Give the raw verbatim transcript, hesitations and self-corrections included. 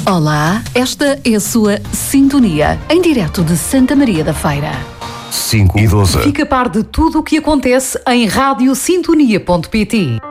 Olá, esta é a sua Sintonia, em direto de Santa Maria da Feira. cinco e doze. Fica a par de tudo o que acontece em rádio sintonia ponto pt.